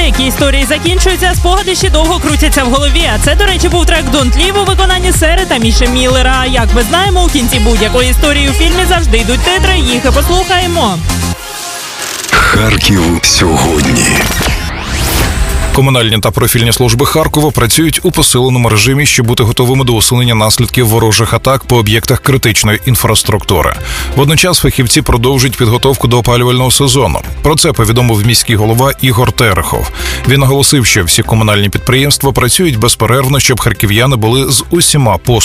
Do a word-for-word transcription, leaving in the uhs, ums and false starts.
Деякі історії закінчуються, спогади ще довго крутяться в голові. А це, до речі, був трек «Don't Leave» у виконанні Сери та Міші Міллера. Як ми знаємо, у кінці будь-якої історії у фільмі завжди йдуть титри. Їх і послухаємо. Харків сьогодні. Комунальні та профільні служби Харкова працюють у посиленому режимі, щоб бути готовими до усунення наслідків ворожих атак по об'єктах критичної інфраструктури. Водночас фахівці продовжують підготовку до опалювального сезону. Про це повідомив міський голова Ігор Терехов. Він наголосив, що всі комунальні підприємства працюють безперервно, щоб харків'яни були з усіма послугами